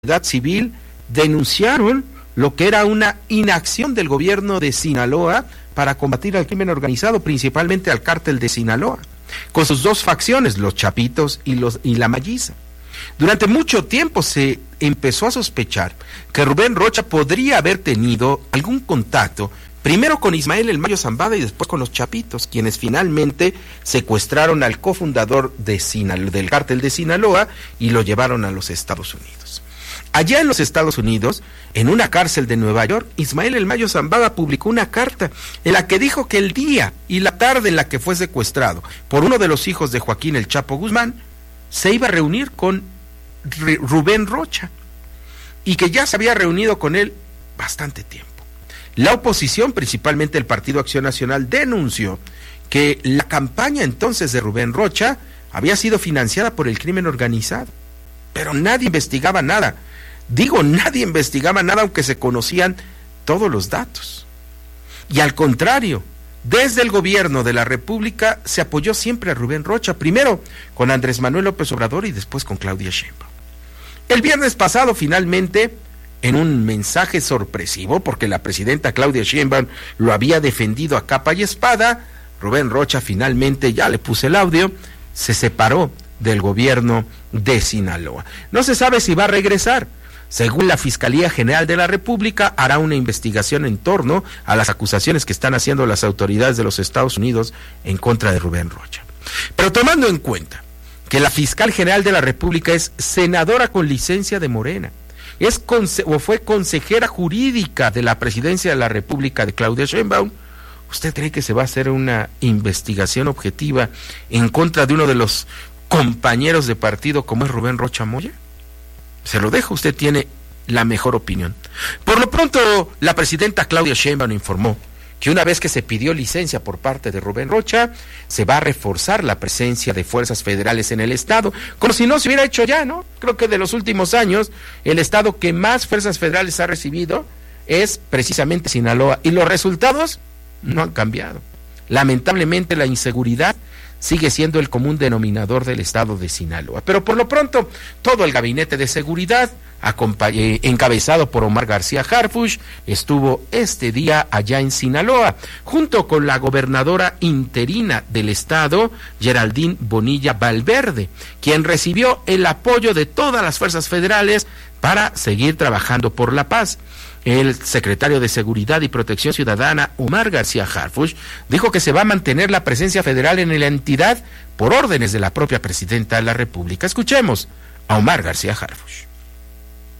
sociedad civil denunciaron lo que era una inacción del gobierno de Sinaloa para combatir al crimen organizado, principalmente al cártel de Sinaloa, con sus dos facciones, los Chapitos y la Malliza. Durante mucho tiempo se empezó a sospechar que Rubén Rocha podría haber tenido algún contacto, primero con Ismael El Mayo Zambada y después con los Chapitos, quienes finalmente secuestraron al cofundador del cártel de Sinaloa y lo llevaron a los Estados Unidos. Allá en los Estados Unidos, en una cárcel de Nueva York, Ismael El Mayo Zambada publicó una carta en la que dijo que el día y la tarde en la que fue secuestrado por uno de los hijos de Joaquín El Chapo Guzmán, se iba a reunir con Rubén Rocha y que ya se había reunido con él bastante tiempo. La oposición, principalmente el Partido Acción Nacional, denunció que la campaña entonces de Rubén Rocha había sido financiada por el crimen organizado, pero nadie investigaba nada. Digo, nadie investigaba nada aunque se conocían todos los datos. Y al contrario, desde el gobierno de la República se apoyó siempre a Rubén Rocha, primero con Andrés Manuel López Obrador y después con Claudia Sheinbaum. El viernes pasado, finalmente, en un mensaje sorpresivo, porque la presidenta Claudia Sheinbaum lo había defendido a capa y espada, Rubén Rocha finalmente, ya le puse el audio, se separó del gobierno de Sinaloa. No se sabe si va a regresar. Según la Fiscalía General de la República, hará una investigación en torno a las acusaciones que están haciendo las autoridades de los Estados Unidos en contra de Rubén Rocha. Pero tomando en cuenta que la Fiscal General de la República es senadora con licencia de Morena, fue consejera jurídica de la Presidencia de la República de Claudia Sheinbaum, ¿usted cree que se va a hacer una investigación objetiva en contra de uno de los compañeros de partido como es Rubén Rocha Moya? Se lo dejo, usted tiene la mejor opinión. Por lo pronto, la presidenta Claudia Sheinbaum informó que una vez que se pidió licencia por parte de Rubén Rocha, se va a reforzar la presencia de fuerzas federales en el estado, como si no se hubiera hecho ya, ¿no? Creo que de los últimos años, el estado que más fuerzas federales ha recibido es precisamente Sinaloa, y los resultados no han cambiado. Lamentablemente, la inseguridad sigue siendo el común denominador del estado de Sinaloa. Pero por lo pronto, todo el gabinete de seguridad, encabezado por Omar García Harfuch, estuvo este día allá en Sinaloa, junto con la gobernadora interina del estado, Geraldine Bonilla Valverde, quien recibió el apoyo de todas las fuerzas federales para seguir trabajando por la paz. El secretario de Seguridad y Protección Ciudadana, Omar García Harfuch, dijo que se va a mantener la presencia federal en la entidad por órdenes de la propia presidenta de la República. Escuchemos a Omar García Harfuch.